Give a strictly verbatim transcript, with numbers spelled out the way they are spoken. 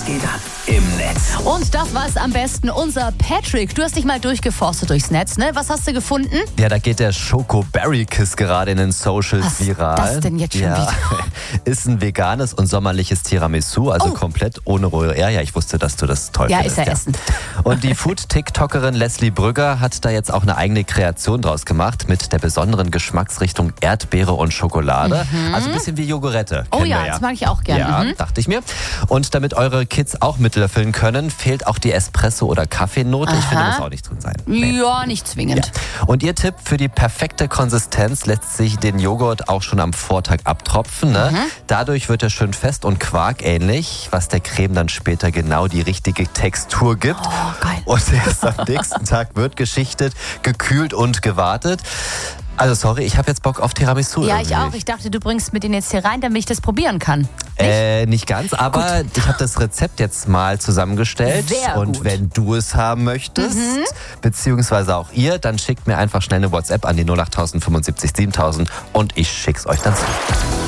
Was geht ab im Netz? Und das war's am besten. Unser Patrick, du hast dich mal durchgeforstet durchs Netz, ne? Was hast du gefunden? Ja, da geht der Schoko-Berry-Kiss gerade in den Socials Was viral. das denn jetzt schon ja. wieder? Ist ein veganes und sommerliches Tiramisu, also Oh. komplett ohne Rohe. Ja, ja, ich wusste, dass du das toll Ja, findest. ist ja Essen. Und die Food-TikTokerin Leslie Brügger hat da jetzt auch eine eigene Kreation draus gemacht mit der besonderen Geschmacksrichtung Erdbeere und Schokolade. Mhm. Also ein bisschen wie Jogurette. Oh Kennen ja, wir ja, das mag ich auch gerne. Ja, Mhm. dachte ich mir. Und damit eure Kids auch mitlöffeln können, fehlt auch die Espresso- oder Kaffeenote. Ich finde, Aha. muss auch nicht drin sein. Nee. Ja, nicht zwingend. Ja. Und ihr Tipp für die perfekte Konsistenz: lässt sich den Joghurt auch schon am Vortag abtropfen. Ne? Mhm. Dadurch wird er schön fest und quarkähnlich, was der Creme dann später genau die richtige Textur gibt. Oh, geil. Und erst am nächsten Tag wird geschichtet, gekühlt und gewartet. Also sorry, ich habe jetzt Bock auf Tiramisu. Ja, irgendwie. ich auch. Ich dachte, du bringst mir den jetzt hier rein, damit ich das probieren kann. Nicht? Äh, nicht ganz, aber ich habe das Rezept jetzt mal zusammengestellt. Sehr und gut. wenn du es haben möchtest, Mhm. beziehungsweise auch ihr, dann schickt mir einfach schnell eine WhatsApp an die null acht null sieben sieben siebentausend und ich schick's euch dann zu.